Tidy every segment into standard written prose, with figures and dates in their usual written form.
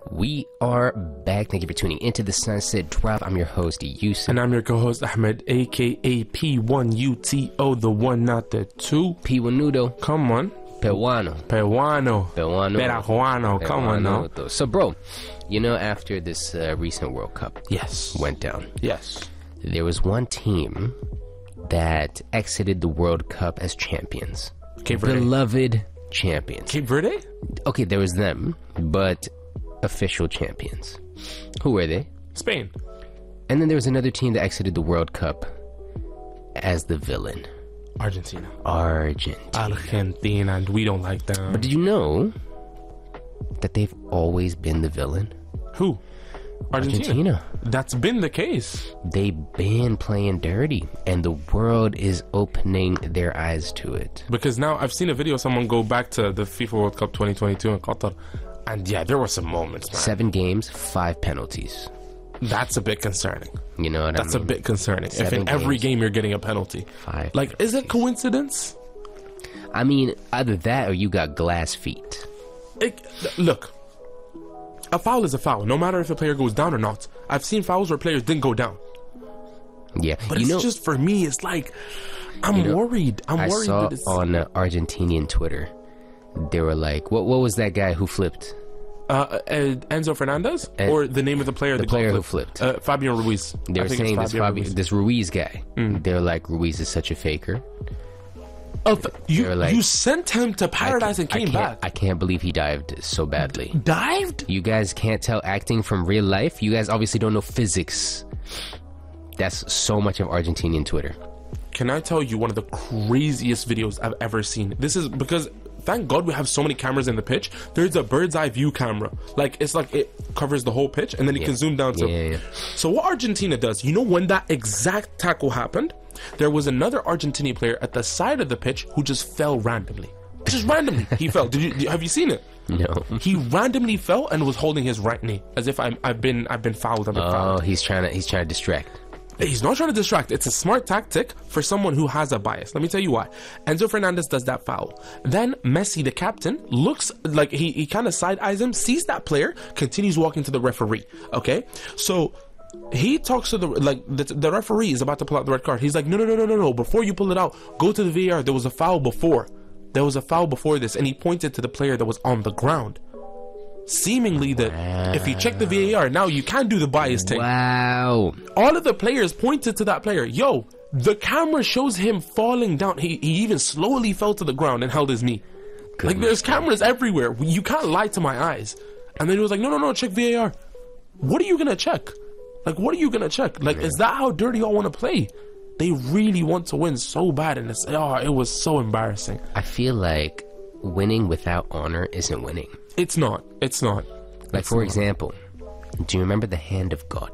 We are back. Thank you for tuning into the Sunset Drop. I'm your host, Yusuf. And I'm your co-host, Ahmed, a.k.a. P1UTO, the one, not the two. P1Nudo. Come on. Peruano. Come on now. So, bro, you know, after this recent World Cup went down, there was one team that exited the World Cup as champions. Cape Verde. Beloved champions. Cape Verde? Okay, there was them, but official champions. Who were they? Spain. And then there was another team that exited the World Cup as the villain. Argentina, and we don't like them. But did you know that they've always been the villain? Who? Argentina. That's been the case. They've been playing dirty, and the world is opening their eyes to it. Because now I've seen a video of someone go back to the FIFA World Cup 2022 in Qatar, and yeah, there were some moments, man. 7 games, 5 penalties. That's a bit concerning. You know what I mean? That's a bit concerning. If in every game you're getting a penalty. 5 like, is it coincidence? I mean, either that or you got glass feet. Look, a foul is a foul, no matter if the player goes down or not. I've seen fouls where players didn't go down. Yeah. But it's just, for me, it's like, I'm worried. I'm worried saw that it's... on Argentinian Twitter, they were like, what was that guy who flipped? Enzo Fernandez, or the name of the player? The player who flipped. Fabian Ruiz. They were saying this Ruiz guy. They're like, Ruiz is such a faker. You sent him to paradise and came back. I can't believe he dived so badly. Dived? You guys can't tell acting from real life. You guys obviously don't know physics. That's so much of Argentinian Twitter. Can I tell you one of the craziest videos I've ever seen? This is because... Thank God we have so many cameras in the pitch. There's a bird's eye view camera. It's like it covers the whole pitch, and then you can zoom down to... So what Argentina does, you know, when that exact tackle happened, there was another Argentinian player at the side of the pitch who just fell randomly. Just randomly. He fell. Have you seen it? No. He randomly fell and was holding his right knee as if I've been fouled. Oh, he's trying to distract. He's not trying to distract. It's a smart tactic for someone who has a bias. Let me tell you why. Enzo Fernandez does that foul. Then Messi, the captain, looks like he kind of side eyes him, sees that player, continues walking to the referee. Okay, so he talks to the referee is about to pull out the red card. He's like, no. Before you pull it out, go to the VAR. There was a foul before. There was a foul before this, and he pointed to the player that was on the ground. Seemingly that if you check the VAR, now you can do the bias thing. Wow. All of the players pointed to that player. Yo, the camera shows him falling down. He even slowly fell to the ground and held his knee. Like, there's cameras everywhere. You can't lie to my eyes. And then he was like, no, check VAR. What are you going to check? Like, what are you going to check? Like, is that how dirty y'all want to play? They really want to win so bad, and it was so embarrassing. I feel like winning without honor isn't winning. It's not. Like, for example, do you remember the hand of God?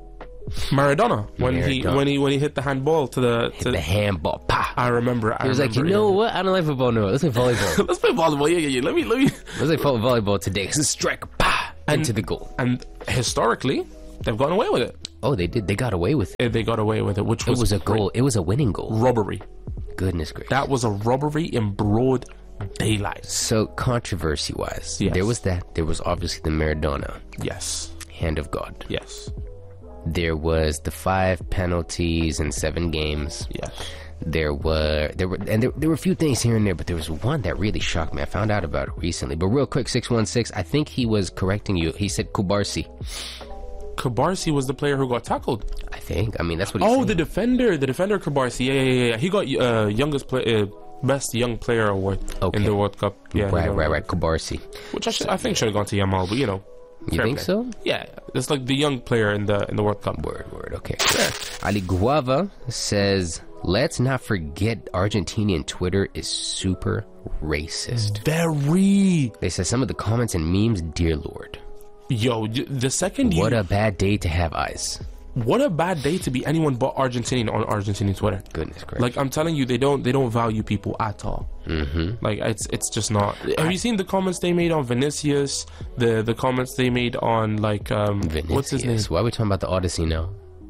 Maradona, when he hit the handball to the handball. Pa. I remember. He was like, you know what? I don't like football no more. Let's play volleyball. Let's play volleyball. Yeah. Let me. Let's play volleyball today. Cause strike, pa, into the goal. And historically, they've gotten away with it. Oh, they did. They got away with it. They got away with it, which was... It was a goal. It was a winning goal. Robbery. Goodness gracious. That was a robbery in broad daylight. So, controversy-wise, yes. There was that. There was obviously the Maradona. Yes. Hand of God. Yes. There was the 5 penalties in 7 games. Yes. There were a few things here and there, but there was one that really shocked me. I found out about it recently. But real quick, 616, I think he was correcting you. He said Kubarsi. Kubarsi was the player who got tackled. I think. I mean, that's what he said. Oh, the defender Kubarsi. Yeah. He got best young player award in the World Cup. Yeah, right. Kubarsi. Which I think should have gone to Yamal, but you know. You think so? Yeah, it's like the young player in the World Cup. Word. Okay. Yeah. Ali Guava says, let's not forget Argentinian Twitter is super racist. Very. They said some of the comments and memes, dear Lord. Yo, the second What a bad day to have eyes. What a bad day to be anyone but Argentinian on Argentinian Twitter. Goodness gracious. Like, I'm telling you, they don't value people at all. Mm-hmm. Like, it's just not. Have you seen the comments they made on Vinicius? The comments they made on, like, Vinicius. What's his name? Why are we talking about the Odyssey now?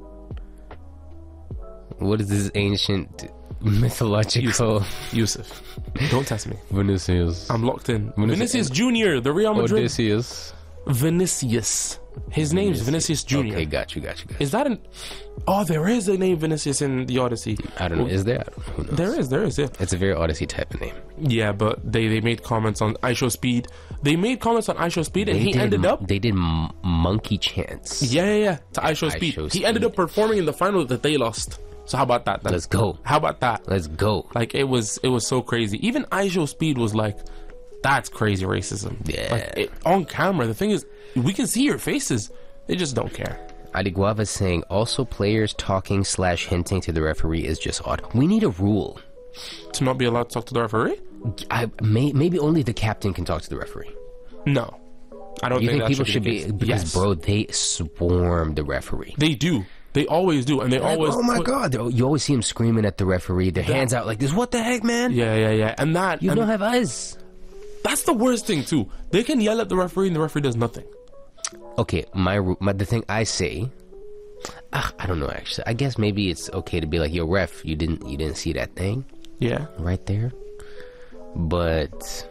What is this ancient mythological... Yusuf. Don't test me. Vinicius. I'm locked in. Vinicius Jr., the Real Madrid. Odysseus. Vinicius. His name's Vinicius Jr. Okay, got you. Is that an... Oh, there is a name Vinicius in the Odyssey. I don't know. Is there? Who knows? There is, yeah. It's a very Odyssey type of name. Yeah, but they made comments on iShowSpeed. They made comments on iShowSpeed, and he ended up... They did monkey chants. Yeah, to iShowSpeed. He ended up performing in the final that they lost. So how about that then? Let's go. How about that? Let's go. Like, it was so crazy. Even iShowSpeed was like, that's crazy racism. Yeah. Like, on camera, the thing is, we can see your faces. They just don't care. Adiguava is saying, also players talking / hinting to the referee is just odd. We need a rule. To not be allowed to talk to the referee? Maybe only the captain can talk to the referee. No. I don't think think that people should be... Because, yes. bro, they swarm the referee. They do. They always do. And they always... Oh my God. You always see them screaming at the referee. Their hands out like this. What the heck, man? Yeah. And that... You don't have eyes. That's the worst thing, too. They can yell at the referee and the referee does nothing. Okay, the thing I say, I don't know actually. I guess maybe it's okay to be like, yo, ref, you didn't see that thing, right there. But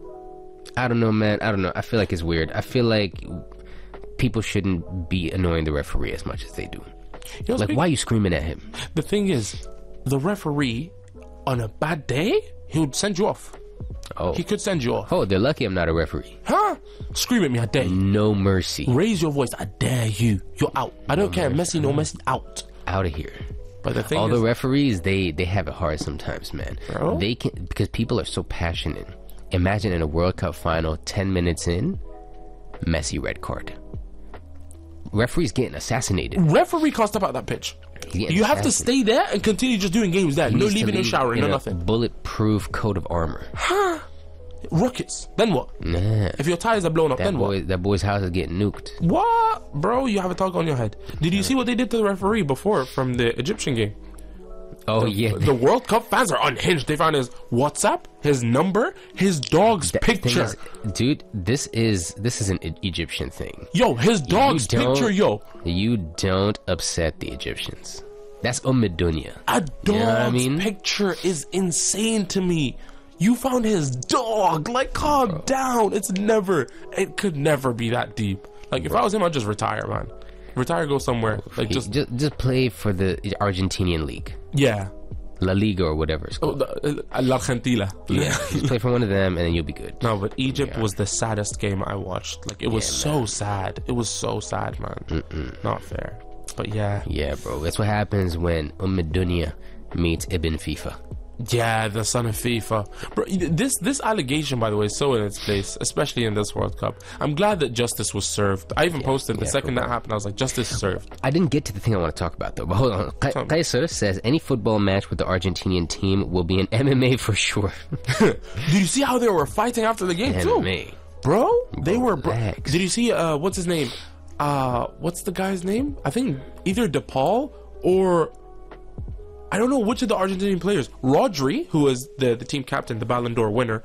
I don't know, man. I don't know. I feel like it's weird. I feel like people shouldn't be annoying the referee as much as they do. You know, like, why are you screaming at him? The thing is, the referee on a bad day, he would send you off. Oh. He could send you off. Oh, they're lucky I'm not a referee. Huh? Scream at me, I dare you. No mercy. Raise your voice, I dare you. You're out. I don't care. Messi, no Messi, out. Out of here. But the thing all is, the referees, they have it hard sometimes, man. Bro? They can, because people are so passionate. Imagine in a World Cup final, 10 minutes in, Messi red card. Referee's getting assassinated. Referee can't step out that pitch. You have to stay there and continue just doing games there. No leaving, no showering, no nothing. Bulletproof coat of armor. Huh? Rockets. Then what? Nah. If your tires are blown up, then what? That boy's house is getting nuked. What? Bro, you have a target on your head. Did you see what they did to the referee before from the Egyptian game? Oh, yeah. The World Cup fans are unhinged. They found his WhatsApp, his number, his dog's picture. Is, dude, this is an Egyptian thing. Yo, his dog's picture, yo. You don't upset the Egyptians. That's Dunya. A dog's picture is insane to me. You found his dog. Like, calm down. It could never be that deep. Like, if I was him, I'd just retire, man. Retire, go somewhere. Like, just play for the Argentinian league. Yeah. La Liga or whatever it's called. La Argentina. Yeah. Just play for one of them and then you'll be good. No, but Egypt was the saddest game I watched. Like, it was so sad. It was so sad, man. Not fair. But yeah. Yeah, bro. That's what happens when Dunya meets Ibn FIFA. Yeah, the son of FIFA. Bro, this allegation, by the way, is so in its place, especially in this World Cup. I'm glad that justice was served. I even posted the second that happened, I was like, justice served. I didn't get to the thing I want to talk about, though. But hold on. Kaiser says, any football match with the Argentinian team will be an MMA for sure. Did you see how they were fighting after the game, too? MMA. Bro, they were... Did you see, what's his name? What's the guy's name? I think either DePaul or... I don't know which of the Argentinian players. Rodri, who was the team captain, the Ballon d'Or winner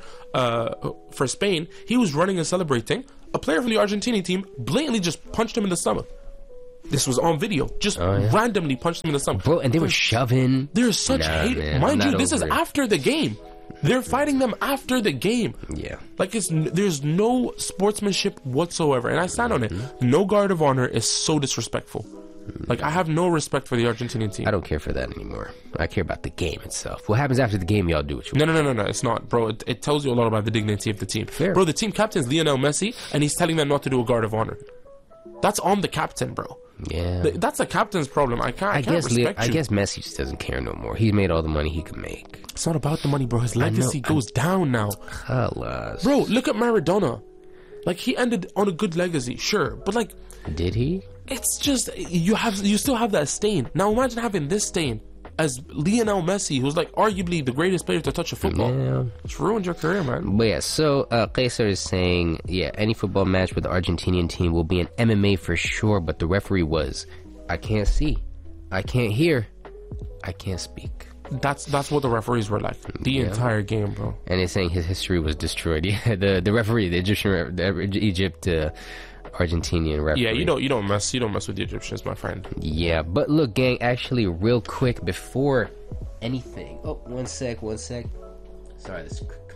for Spain, he was running and celebrating. A player from the Argentinian team blatantly just punched him in the stomach. This was on video. Just randomly punched him in the stomach. Bro, and they were shoving. There's such hate. Man, mind you, this is after the game. They're fighting them after the game. Yeah. Like, there's no sportsmanship whatsoever. And I stand on it. No guard of honor is so disrespectful. Like, I have no respect for the Argentinian team. I don't care for that anymore. I care about the game itself. What happens after the game, y'all do what you want. No, it's not, bro. It tells you a lot about the dignity of the team. Fair. Bro, the team captain's Lionel Messi, and he's telling them not to do a guard of honor. That's on the captain, bro. Yeah. That's the captain's problem. I can't respect you. I guess Messi just doesn't care no more. He's made all the money he can make. It's not about the money, bro. His legacy goes down now. Alas. Bro, look at Maradona. Like, he ended on a good legacy, sure. But, like... Did he? It's just, you still have that stain. Now imagine having this stain as Lionel Messi, who's like arguably the greatest player to touch a football. Yeah. It's ruined your career, man. But yeah, so Kaiser is saying, any football match with the Argentinian team will be an MMA for sure, but the referee was, I can't see, I can't hear, I can't speak. That's what the referees were like the entire game, bro. And he's saying his history was destroyed. Yeah, the referee, the Egyptian, Egypt. Argentinian referee. Yeah, you don't mess with the Egyptians, my friend. Yeah, but look, gang, actually, real quick before anything. Oh, one sec. Sorry, this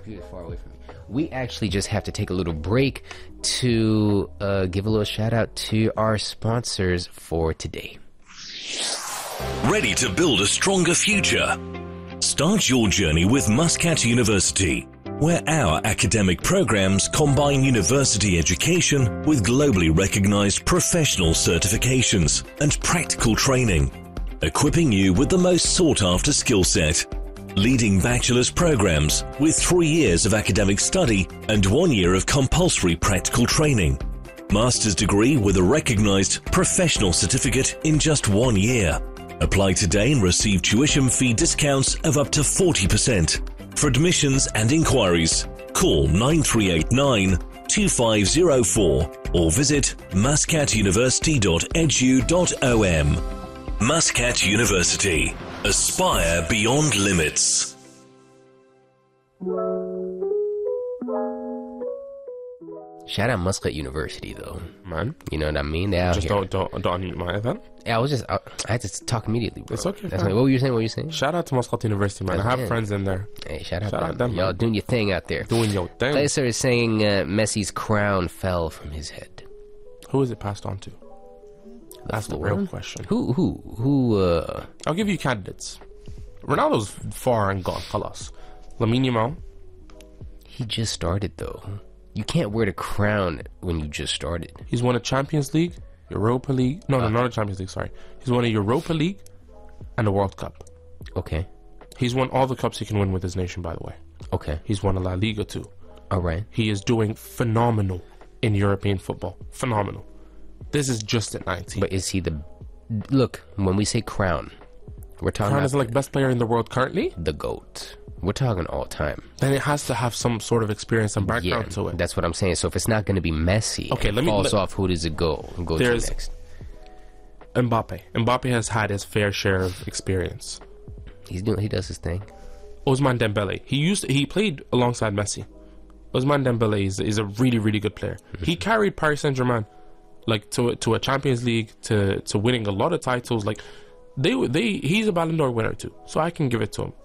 computer's far away from me. We actually just have to take a little break to give a little shout out to our sponsors for today. Ready to build a stronger future? Start your journey with Muscat University, where our academic programs combine university education with globally recognized professional certifications and practical training, equipping you with the most sought-after skill set. Leading bachelor's programs with 3 years of academic study and 1 year of compulsory practical training. Master's degree with a recognized professional certificate in just 1 year. Apply today and receive tuition fee discounts of up to 40%. For admissions and inquiries, call 9389 2504 or visit muscatuniversity.edu.om. Muscat University. Aspire beyond limits. Shout out Muscat University, though. Man. You know what I mean? They out Just here. don't unmute my event. Yeah, I had to talk immediately, bro. It's okay. That's what were you saying? Shout out to Muscat University, man. I have friends in there. Hey, shout out them. them. Y'all doing your thing out there. Doing your thing. Placer is saying Messi's crown fell from his head. Who is it passed on to? That's the real question. Who I'll give you candidates. Ronaldo's far and gone. Khalas. Lamine Yamal. He just started, though. You can't wear the crown when you just started. He's won a Champions League, Europa League. No, not a Champions League, sorry. He's won a Europa League and a World Cup. Okay. He's won all the cups he can win with his nation, by the way. Okay. He's won a La Liga too. All right. He is doing phenomenal in European football. Phenomenal. This is just at 19. But is he the... Look, when we say crown, we're talking Crown about is like best player in the world currently? the GOAT. We're talking all time. Then it has to have some sort of experience and background to it. That's what I'm saying. So if it's not going to be Messi, okay, falls off, who does it go to next? Mbappe. Mbappe has had his fair share of experience. He does his thing. Ousmane Dembele. He played alongside Messi. Ousmane Dembele is a really, really good player. Mm-hmm. He carried Paris Saint-Germain like to a Champions League, to winning a lot of titles. Like he's a Ballon d'Or winner too. So I can give it to him.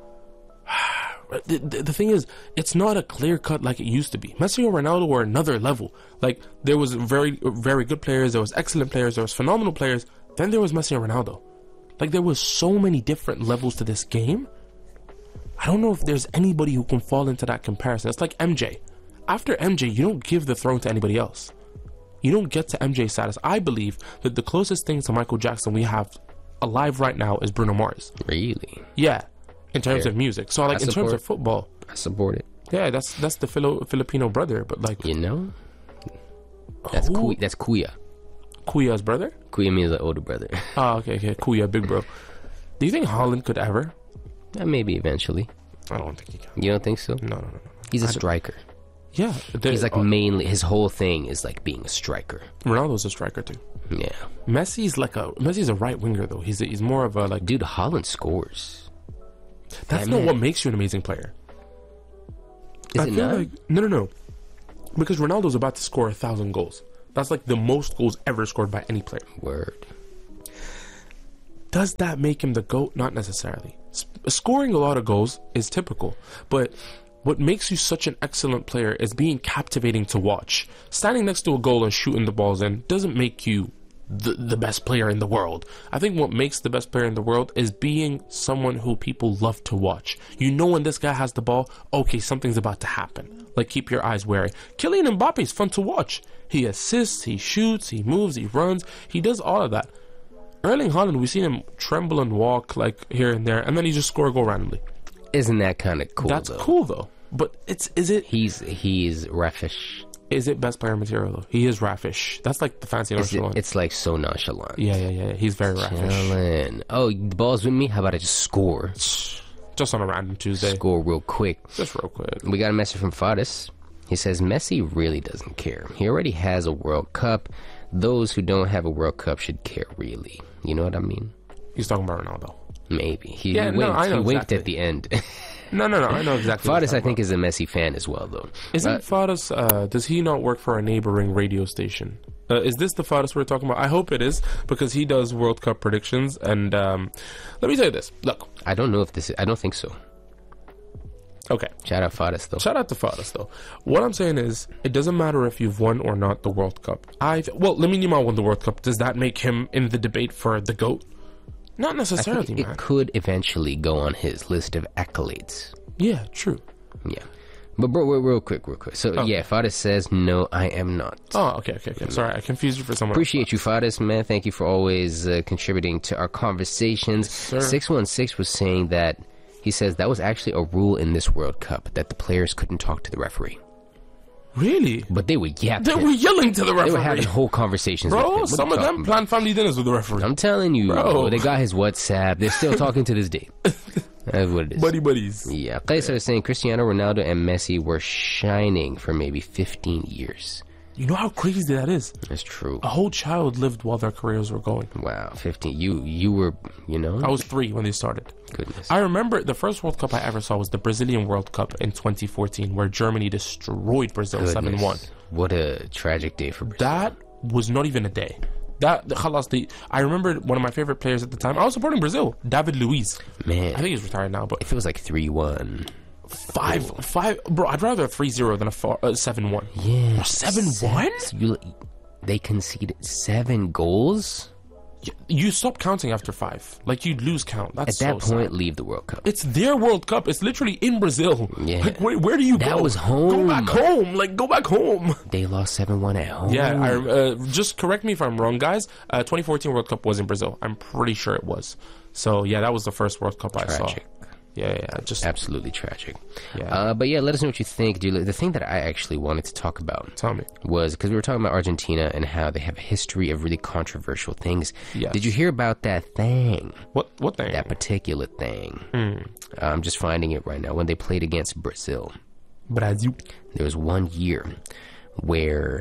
The thing is, it's not a clear cut like it used to be. Messi and Ronaldo were another level. Like there was very, very good players, there was excellent players, there was phenomenal players. Then there was Messi and Ronaldo. Like there was so many different levels to this game. I don't know if there's anybody who can fall into that comparison. It's like MJ. After MJ, you don't give the throne to anybody else. You don't get to MJ status. I believe that the closest thing to Michael Jackson we have alive right now is Bruno Mars. Really? Yeah. In terms of music. So like in terms of football. I support it. Yeah, that's the Filipino brother, but like, you know? That's Kuya. Kuya's brother? Kuya means the older brother. Oh, okay. Kuya, big bro. Do you think Haaland could ever? Maybe eventually. I don't think he can. You don't think so? No. He's a striker. Yeah. He's like mainly, his whole thing is like being a striker. Ronaldo's a striker too. Yeah. Messi's a right winger though. He's more of a like... Dude, Haaland scores. That's not what makes you an amazing player. Is it not? Like, no. Because Ronaldo's about to score 1,000 goals. That's like the most goals ever scored by any player. Word. Does that make him the GOAT? Not necessarily. Scoring a lot of goals is typical, but what makes you such an excellent player is being captivating to watch. Standing next to a goal and shooting the balls in doesn't make you the best player in the world. I think what makes the best player in the world is being someone who people love to watch. You know when this guy has the ball, okay, something's about to happen. Like, keep your eyes wary. Kylian Mbappe is fun to watch. He assists, he shoots, he moves, he runs, he does all of that. Erling Haaland, we've seen him tremble and walk like here and there, and then he just score a goal randomly. Isn't that kind of cool? That's cool though. But is it? He's raffish. Is it best player material though? He is raffish. That's like the fancy nonchalant. It's like so nonchalant. Yeah. He's very raffish. Chillin'. Oh, the ball's with me. How about I just score? Just on a random Tuesday. Score real quick. Just real quick. We got a message from Fadis. He says Messi really doesn't care. He already has a World Cup. Those who don't have a World Cup should care, really. You know what I mean? He's talking about Ronaldo. Maybe. He winked at the end. No, I know exactly. Fadis, I think, is a Messi fan as well, though. Isn't Fadis, does he not work for a neighboring radio station? Is this the Fadis we're talking about? I hope it is, because he does World Cup predictions. And let me tell you this. Look. I don't know if this is... I don't think so. Okay. Shout out Fares, though. Shout out to Fares, though. What I'm saying is, it doesn't matter if you've won or not the World Cup. Lamine Yamal won the World Cup. Does that make him in the debate for the GOAT? Not necessarily, man. It could eventually go on his list of accolades. Yeah, true. Yeah. But bro, real quick. So yeah, Fares says, no, I am not. Oh, okay. Sorry, I confused you for someone Appreciate you, Fares, man. Thank you for always contributing to our conversations. Yes, 616 was saying that, he says that was actually a rule in this World Cup, that the players couldn't talk to the referee. Really? But they were yelling. They were yelling to the referee. They were having whole conversations bro, with him. Some of them planned family dinners with the referee. I'm telling you, bro. They got his WhatsApp. They're still talking to this day. That's what it is. Buddies. Yeah. Qaisar is saying Cristiano Ronaldo and Messi were shining for maybe 15 years. You know how crazy that is? That's true. A whole child lived while their careers were going. Wow, 15. You were, you know? I was 3 when they started. Goodness. I remember the first World Cup I ever saw was the Brazilian World Cup in 2014, where Germany destroyed Brazil 7-1. What a tragic day for Brazil. That was not even a day. I remember one of my favorite players at the time. I was supporting Brazil, David Luiz. Man. I think he's retired now, but if it was like 3-1. 5, bro, I'd rather a 3-0 than a 7-1. Yeah. 7-1? They conceded 7 goals? You stop counting after 5. Like, you'd lose count. That's at that so point, sad. Leave the World Cup. It's their World Cup. It's literally in Brazil. Yeah. Like, where do you go? That was home. Go back home. Go back home. They lost 7-1 at home. Yeah, just correct me if I'm wrong, guys. 2014 World Cup was in Brazil. I'm pretty sure it was. So, yeah, that was the first World Cup I saw. Yeah, just absolutely tragic. Yeah. But yeah, let us know what you think, dude. The thing that I actually wanted to talk about, tell me, was because we were talking about Argentina and how they have a history of really controversial things. Yes. Did you hear about that thing? What thing? That particular thing. I'm just finding it right now. When they played against Brazil, there was 1 year where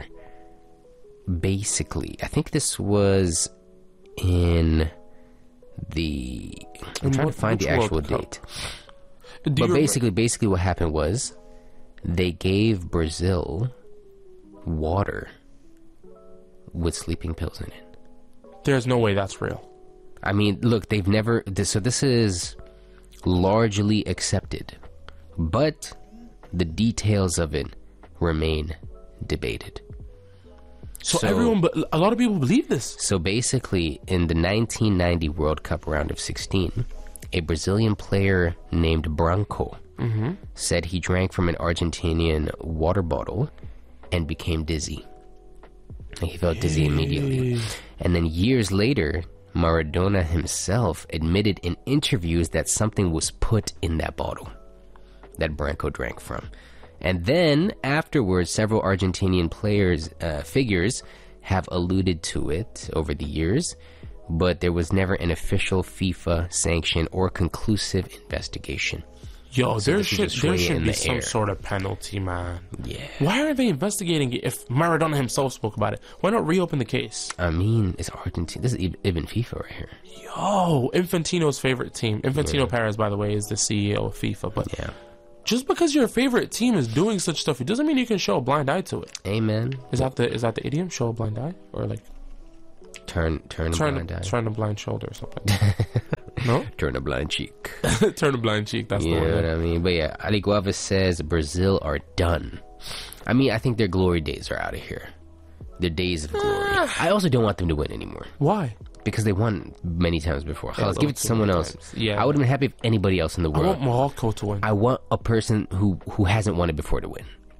basically, I think this was in the... I'm trying to find the actual date. But basically what happened was they gave Brazil water with sleeping pills in it. There's no way that's real. I mean, look, they've never... So this is largely accepted, but the details of it remain debated. So a lot of people believe this. So basically, in the 1990 World Cup round of 16, a Brazilian player named Branco said he drank from an Argentinian water bottle and became dizzy. He felt dizzy immediately. And then years later, Maradona himself admitted in interviews that something was put in that bottle that Branco drank from. And then afterwards, several Argentinian figures have alluded to it over the years, but there was never an official FIFA sanction or conclusive investigation. Yo, there should be some sort of penalty, man. Yeah. Why aren't they investigating it if Maradona himself spoke about it? Why not reopen the case? I mean, it's Argentina. This is even FIFA right here. Yo, Infantino's favorite team. Infantino Perez, by the way, is the CEO of FIFA, but... Yeah. Just because your favorite team is doing such stuff, it doesn't mean you can show a blind eye to it. Amen. Is that the idiom? Show a blind eye, or like turn a blind eye, turn a blind shoulder or something. No, turn a blind cheek. Turn a blind cheek. That's the one. You know what I mean? But yeah, Ali Guava says Brazil are done. I mean, I think their glory days are out of here. Their days of glory. I also don't want them to win anymore. Why? Because they won many times before. Let's give it to someone else. Yeah. I would have been happy if anybody else in the world. I want Morocco to win. I want a person who hasn't won it before to win.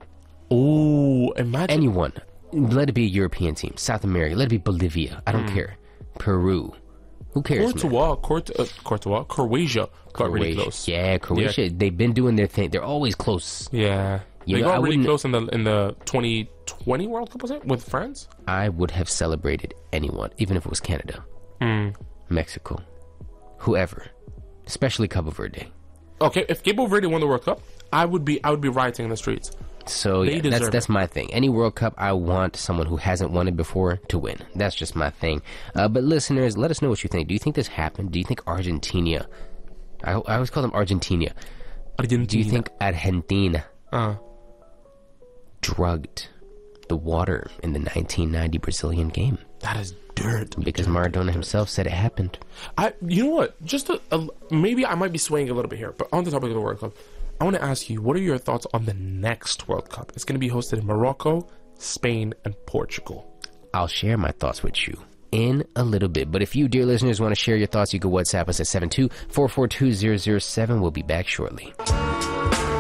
Oh, imagine. Anyone. Let it be a European team. South America. Let it be Bolivia. I don't care. Peru. Who cares, Croatia got really close. Yeah, Croatia. Yeah. They've been doing their thing. They're always close. Yeah. They got really close in the 2020 World Cup, was it? With France? I would have celebrated anyone, even if it was Canada. Mexico, whoever, especially Cabo Verde. Okay, if Cabo Verde won the World Cup, I would be rioting in the streets. So yeah, that's my thing. Any World Cup, I want someone who hasn't won it before to win. That's just my thing. But listeners, let us know what you think. Do you think this happened? Do you think Argentina? I always call them Argentina. Do you think Argentina drugged the water in the 1990 Brazilian game? That is dirt. Because Maradona himself said it happened. You know what? Just maybe I might be swaying a little bit here, but on the topic of the World Cup, I want to ask you, what are your thoughts on the next World Cup? It's going to be hosted in Morocco, Spain, and Portugal. I'll share my thoughts with you in a little bit. But if you, dear listeners, want to share your thoughts, you can WhatsApp us at 72-442-007. We'll be back shortly.